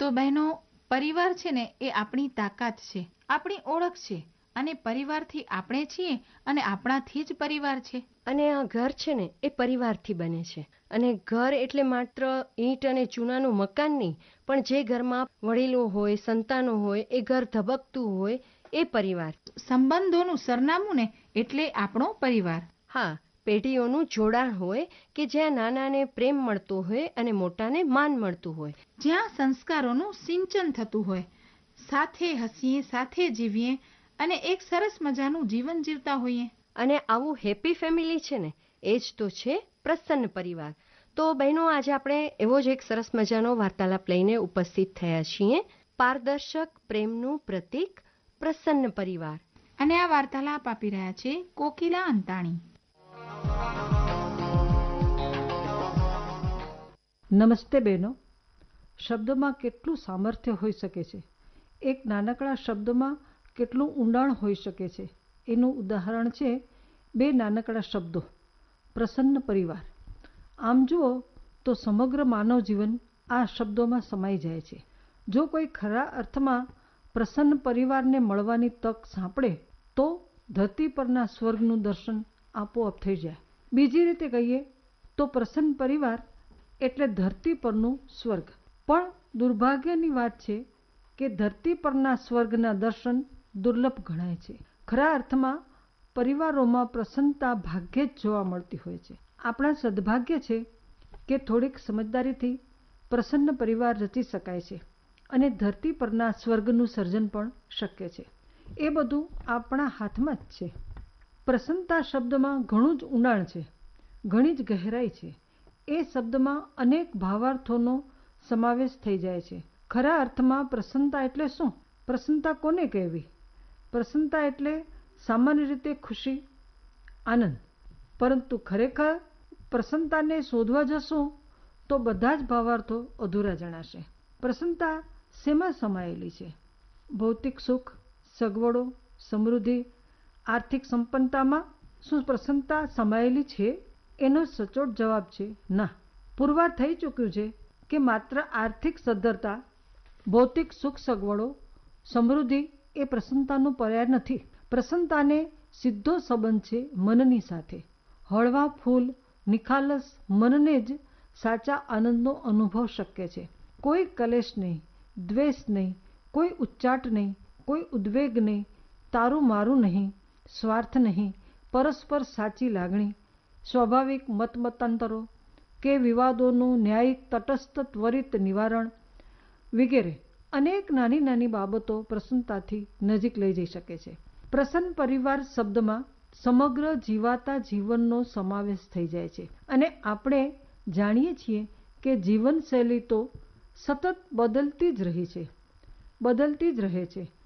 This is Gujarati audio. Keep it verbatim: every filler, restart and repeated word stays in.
તો બહેનો, પરિવાર છે ને એ આપણી તાકાત છે, આપણી ઓળખ છે, અને પરિવારથી આપણે છીએ અને આપણાથી જ પરિવાર છે. અને આ ઘર છે ને એ પરિવારથી બને છે. અને ઘર એટલે માત્ર ઈંટ અને ચૂનાનું મકાન નહીં, પણ જે ઘરમાં વડીલો હોય, સંતાનો હોય, એ ઘર ધબકતું હોય, એ પરિવાર. સંબંધોનું સરનામું ને એટલે આપણો પરિવાર. હા, પેઢીઓનું જોડાણ હોય કે જ્યાં નાનાને પ્રેમ મળતો હોય અને મોટાને માન મળતું હોય. જ્યાં સંસ્કારોનું સિંચન થતું હોય, સાથે હસીએ, સાથે જીવીએ અને એક સરસ મજાનું જીવન જીવતા હોઈએ. અને આવું હેપી ફેમિલી છે ને એ જ તો છે પ્રસન્ન પરિવાર. તો બહેનો, આજે આપણે એવો જ એક સરસ મજાનો વાર્તાલાપ લઈને ઉપસ્થિત થયા છીએ, પારદર્શક પ્રેમનું પ્રતીક પ્રસન્ન પરિવાર. અને આ વાર્તાલાપ આપી રહ્યા છે કોકિલા અંતાણી. નમસ્તે બહેનો. શબ્દમાં કેટલું સામર્થ્ય હોઈ શકે છે, એક નાનકડા શબ્દમાં કેટલું ઊંડાણ હોઈ શકે છે, એનું ઉદાહરણ છે બે નાનકડા શબ્દો, પ્રસન્ન પરિવાર. આમ જુઓ તો સમગ્ર માનવ જીવન આ શબ્દોમાં સમાઈ જાય છે. જો કોઈ ખરા અર્થમાં પ્રસન્ન પરિવારને મળવાની તક સાંપડે તો ધરતી પરના સ્વર્ગનું દર્શન આપોઆપ થઈ જાય. બીજી રીતે કહીએ તો પ્રસન્ન પરિવાર એટલે ધરતી પરનું સ્વર્ગ. પણ દુર્ભાગ્યની વાત છે કે ધરતી પરના સ્વર્ગના દર્શન દુર્લભ ગણાય છે. ખરા અર્થમાં પરિવારોમાં પ્રસન્નતા ભાગ્યે જ જોવા મળતી હોય છે. આપણા સદભાગ્ય છે કે થોડીક સમજદારીથી પ્રસન્ન પરિવાર રચી શકાય છે અને ધરતી પરના સ્વર્ગનું સર્જન પણ શક્ય છે. એ બધું આપણા હાથમાં જ છે. પ્રસન્નતા શબ્દમાં ઘણું જ ઊંડાણ છે, ઘણી જ ગહેરાઈ છે. એ શબ્દમાં અનેક ભાવાર્થોનો સમાવેશ થઈ જાય છે. ખરા અર્થમાં પ્રસન્નતા એટલે શું? પ્રસન્નતા કોને કહેવી? પ્રસન્નતા એટલે સામાન્ય રીતે ખુશી, આનંદ. પરંતુ ખરેખર પ્રસન્નતાને શોધવા જશું તો બધા જ ભાવાર્થો અધૂરા જણાશે. પ્રસન્નતા શેમાં સમાયેલી છે? ભૌતિક સુખ, સગવડો, સમૃદ્ધિ, આર્થિક સંપન્નતામાં શું પ્રસન્નતા સમાયેલી છે? એનો સચોટ જવાબ છે ના. પુરવાર થઈ ચૂક્યું છે કે માત્ર આર્થિક સદ્ધરતા, ભૌતિક સુખ સગવડો, સમૃદ્ધિ એ પ્રસન્નતાનો પર્યાય નથી. પ્રસન્નતાને સીધો સંબંધ છે મનની સાથે. હળવા ફૂલ, નિખાલસ મનને જ સાચા આનંદનો અનુભવ શક્ય છે. કોઈ કલેશ નહીં, દ્વેષ નહીં, કોઈ ઉચ્ચાટ નહીં, કોઈ ઉદ્વેગ નહીં, તારું મારું નહીં, સ્વાર્થ નહીં, પરસ્પર સાચી લાગણી, સ્વાભાવિક મતમતાંતરો કે વિવાદોનું ન્યાયિક તટસ્થ ત્વરિત નિવારણ વગેરે અનેક નાની નાની બાબતો પ્રસન્નતાથી નજીક લઈ જઈ શકે છે. પ્રસન્ન પરિવાર શબ્દમાં સમગ્ર જીવાતા જીવનનો સમાવેશ થઈ જાય છે. અને આપણે જાણીએ છીએ કે જીવનશૈલી તો સતત બદલતી જ રહી છે, બદલતી જ રહે છે.